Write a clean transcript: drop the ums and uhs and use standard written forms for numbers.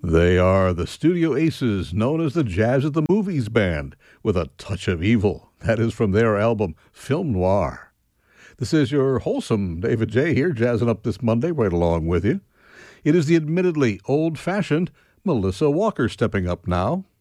They are the Studio Aces, known as the Jazz at the Movies Band, with a touch of evil. That is from their album, Film Noir. This is your wholesome David J. here, jazzing up this Monday right along with you. It is the admittedly old-fashioned Melissa Walker stepping up now.